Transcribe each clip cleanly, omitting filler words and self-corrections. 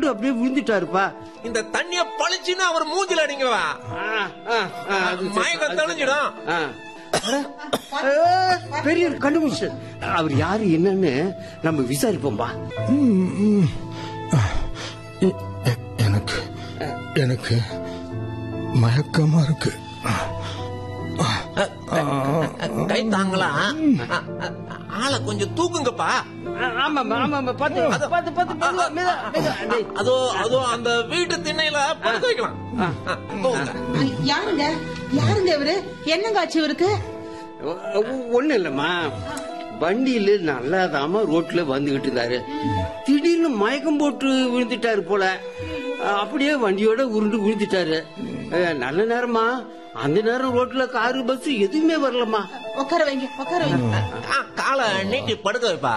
உருண்டு அப்படியே விழுந்துட்டாருப்பா. இந்த தண்ணிய பழிச்சுன்னு அவர் மூஞ்சில அடிங்கவா, மயக்கம் தெளிஞ்சிடும். பெரிய கண்டுபிடிச்சு அவர் யாரு என்னன்னு நம்ம விசாரிப்போம்பா. எனக்கு மயக்கமா இருக்கு. கை தாங்களா, ஆளை கொஞ்சம் தூக்குங்கப்பா. அதோ அந்த வீட்டு திண்ணையில படுக்க வைக்கலாம். யாருங்க யாருங்க இவரு? என்னங்க ஆச்சு இவருக்கு? ஒண்ணு இல்லம்மா, வண்டியில நல்லாதாம ரோட்ல வந்துகிட்டு இருந்தாரு. திடீர்னு மயக்கம் போட்டு விழுந்துட்டாரு போல. அப்படியே வண்டியோட உருண்டு விழுந்துட்டாரு. நல்ல நேரமா, அந்த நேரம் ரோட்ல காரு பஸ் எதுவுமே வரலமா. உட்கார வைங்க, உட்கார வைங்க. காலை நீட்டி படுக்க வைப்பா.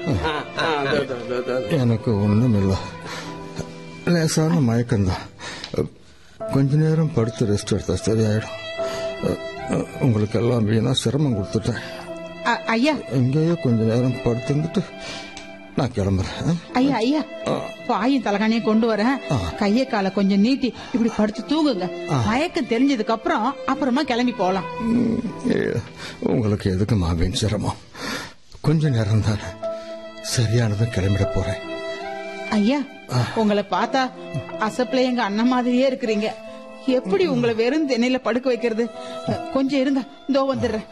எனக்கு ஒண்ணும் இல்ல, லேசான மயக்கம்தான். கொஞ்ச நேரம் படுத்து ரெஸ்ட் எடுத்தா சரியாயிடும். உங்களுக்கு எல்லாம் வீணா சிரமம் கொடுத்துட்டேன். ஐயா, எங்கேயோ கொஞ்ச நேரம் படுத்துட்டு நான் கிளம்புறேன். ஐயா ஐயா, பாயும் தலகாணியும் கொண்டு வரேன். கைய காலை கொஞ்சம் நீட்டி இப்படி படுத்து தூங்குங்க. மயக்கம் தெரிஞ்சதுக்கு அப்புறமா கிளம்பி போலாம். உங்களுக்கு எதுக்கு மாவின் சிரமம்? கொஞ்ச நேரம் தானே, சரியானதும் கிளம்பிட போறேன். ஐயா, உங்களை பார்த்தா அசப்புல எங்க அண்ணன் மாதிரியே இருக்கிறீங்க. எப்படி உங்களை வெறும் திண்ணையில படுக்க வைக்கிறது? கொஞ்சம் இருங்க, இதோ வந்துடுறேன்.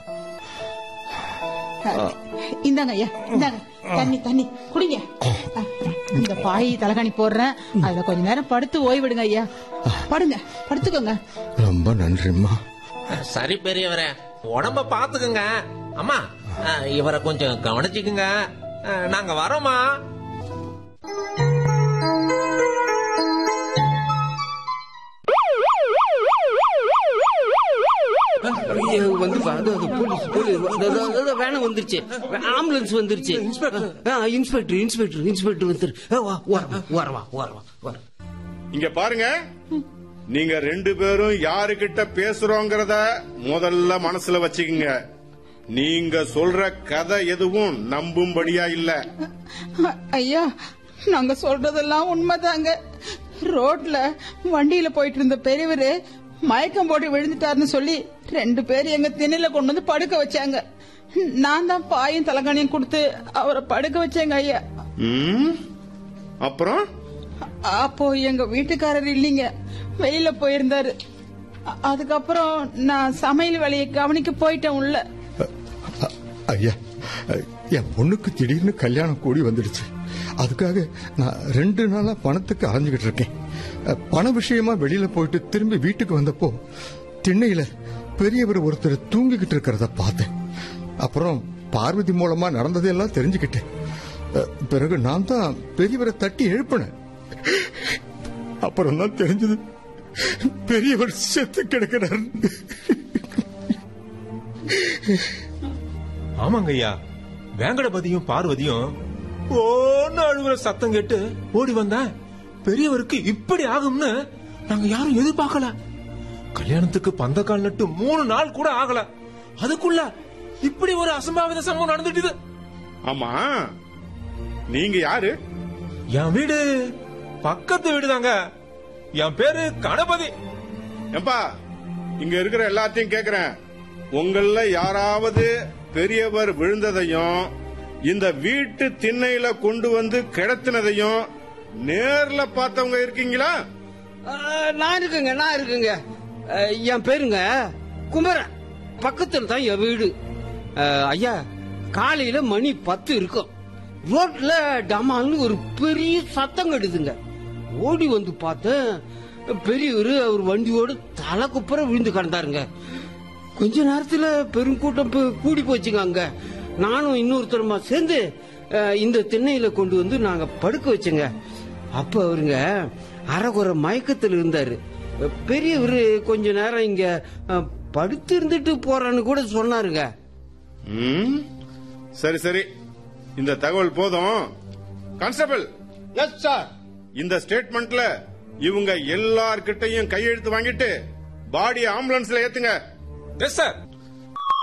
இந்தாங்க ஐயா, இந்தாங்க தண்ணி, தண்ணி குடிங்க. இந்த பாய் தலகாணி போடுறேன், அதுல கொஞ்ச நேரம் படுத்து ஓய்விடுங்க ஐயா. படுங்க, படுத்துக்கோங்க. ரொம்ப நன்றிம்மா. சரி பெரியவரே, உடம்ப பாத்துக்குங்க. அம்மா, இவரை கொஞ்சம் கவனிச்சுக்குங்க. நாங்க வரோமா. வேணும் வந்துருச்சு, ஆம்புலன்ஸ் வந்துருச்சு. இன்ஸ்பெக்டர் வந்துரு. இங்க பாருங்க, நீங்க 2 பேரும் யாருகிட்ட பேசுறோங்கிறத முதல்ல மனசுல வச்சுக்கோங்க. நீங்க சொல்ற கதை எதுவும் நம்பும்படியா இல்ல. ஐயா, நாங்க சொல்றதெல்லாம் உண்மைதாங்க. ரோட்ல வண்டியில போயிட்டு இருந்த பெரியவரு மயக்கம் போட்டு விழுந்துட்டாருன்னு சொல்லி 2 பேர் எங்க திண்ணையில கொண்டு வந்து படுக்க வச்சாங்க. நான் தான் பாயும் தலகாணியும் கொடுத்து அவரை படுக்க வச்சேங்க ஐயா. அப்புறம் அப்போ எங்க வீட்டுக்காரர் இல்லீங்க, வெளியில போயிருந்தாரு. அதுக்கப்புறம் நான் சமையல் வேலையை கவனிக்க போயிட்டேன் உள்ள. ஐயா, என் பொண்ணுக்கு திடீர்னு கல்யாணம் கூடி வந்துடுச்சு. அதுக்காக நான் 2 நாளா பணத்துக்கு அலைஞ்சுகிட்டு இருக்கேன். பண விஷயமா வெளியில போயிட்டு திரும்பி வீட்டுக்கு வந்தப்போ திண்ணையில பெரியவர் ஒருத்தர் தூங்கிக்கிட்டு இருக்கிறத பார்த்தேன். அப்புறம் பார்வதி மூலமா நடந்ததெல்லாம் தெரிஞ்சுக்கிட்டேன். பிறகு நான் தான் பெரியவரை தட்டி எழுப்பினேன். அப்புறம் தான் தெரிஞ்சது பெரியவர் செத்து கிடக்கிறார். ஆமாங்க ஐயா, வேங்கடபதியும் பார்வதியும் ஓன்னு அழுகுற சத்தம் கேட்டு ஓடி வந்தேன். பெரியவருக்கு இப்படி ஆகும்னு நாங்க யாரும் எதிர்பார்க்கல. கல்யாணத்துக்கு பந்தக்கால் நட்டு 3 நாள் கூட ஆகல, அதுக்குள்ள இப்படி ஒரு அசம்பாவித சம்பவம் நடந்துட்டு. ஆமா, நீங்க யாரு? என் வீடு பக்கத்து வீடுதாங்க. என் பேரு கணபதி. ஏம்பா, இங்க இருக்கிற எல்லாத்தையும் கேக்குறேன். உங்கள யாராவது பெரியவர் விழுந்ததையும் இந்த வீட்டு திண்ணையில கொண்டு வந்து கிடத்தினதையும் நேர்ல பார்த்தவங்க இருக்கீங்களா? நான் இருக்குங்க. என் பேருங்க குமரன். பக்கத்துல தான் என் வீடு. ஐயா, காலையில மணி 10 இருக்கும். ரோட்ல டமால்னு ஒரு பெரிய சத்தம் கெடுதுங்க. ஓடி வந்து பார்த்தேன், பெரியவர் அவர் வண்டியோடு தலை குப்புற விழுந்து கிடந்தாருங்க. கொஞ்ச நேரத்துல பெருங்கூட்டம் கூடி போச்சுங்க. அங்க நானும் இன்னொருத்தருமா சேர்ந்து இந்த திண்ணையில கொண்டு வந்து நாங்க படுக்க வச்சோங்க. அப்ப அவருங்க அரைகுறை மயக்கத்தில் இருந்தாரு. பெரியவர் கொஞ்ச நேரம் இங்க படுத்து இருந்துட்டு போறான்னு கூட சொன்னாருங்க. சரி சரி, இந்த தகவல் போதும். கான்ஸ்டபிள். Yes sir. இந்த ஸ்டேட்மெண்ட்ல இவங்க எல்லார்கிட்டையும் கையெழுத்து வாங்கிட்டு பாடி ஆம்புலன்ஸ்ல ஏத்துங்க. Yes sir.